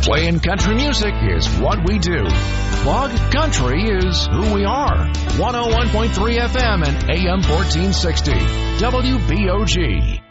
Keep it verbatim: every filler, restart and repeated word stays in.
Playing country music is what we do. Plug Country is who we are. one oh one point three F M and A M fourteen sixty. W B O G.